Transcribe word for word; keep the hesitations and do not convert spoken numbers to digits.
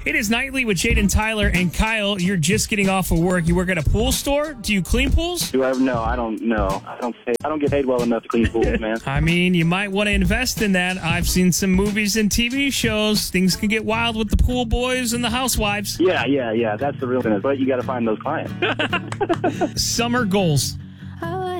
It is Nightly with Jaden Tyler and Kyle. You're just getting off of work. You work at a pool store. Do you clean pools? Do I no? I don't know. I don't. Pay, I don't get paid well enough to clean pools, man. I mean, you might want to invest in that. I've seen some movies and T V shows. Things can get wild with the pool boys and the housewives. Yeah, yeah, yeah. That's the real thing. But you got to find those clients. Summer goals.